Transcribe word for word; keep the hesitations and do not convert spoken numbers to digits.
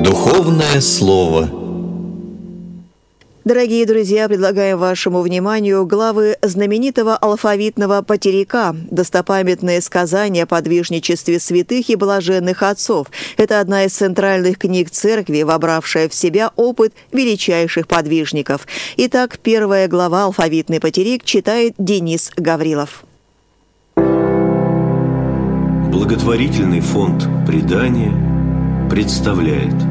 Духовное слово. Дорогие друзья, предлагаем вашему вниманию главы знаменитого алфавитного потеряка «Достопамятные сказания о подвижничестве святых и блаженных отцов». Это одна из центральных книг Церкви, вобравшая в себя опыт величайших подвижников. Итак, первая глава «Алфавитный потеряк» читает Денис Гаврилов. Благотворительный фонд «Предание» представляет